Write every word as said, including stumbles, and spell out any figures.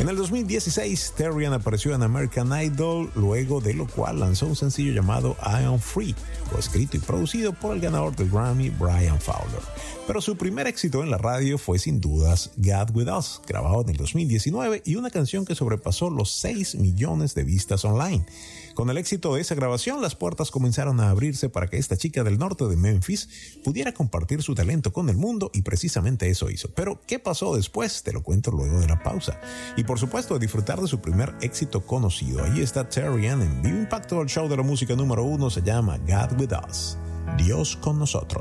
En el dos mil dieciséis, Terrian apareció en American Idol, luego de lo cual lanzó un sencillo llamado I Am Free, coescrito y producido por el ganador del Grammy, Brian Fowler. Pero su primer éxito en la radio fue sin dudas God With Us, grabado en el dos mil diecinueve y una canción que sobrepasó los seis millones de vistas online. Con el éxito de esa grabación, las puertas comenzaron a abrirse para que esta chica del norte de Memphis pudiera compartir su talento con el mundo y precisamente eso hizo. Pero, ¿qué pasó después? Te lo cuento luego de la pausa. Y por supuesto, disfrutar de su primer éxito conocido. Allí está Terrian en Vivo Impacto, el show de la música número uno, se llama God With Us, Dios con nosotros.